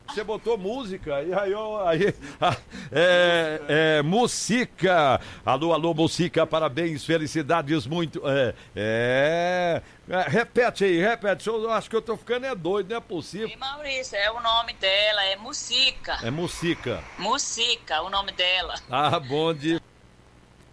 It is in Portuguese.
Você botou música, e aí Musica. Alô, alô, Musica, parabéns, felicidades, muito. Repete aí, eu acho que eu tô ficando doido, não é possível. E Maurício, o nome dela é Musica. É Musica. Musica, o nome dela. Ah, bom de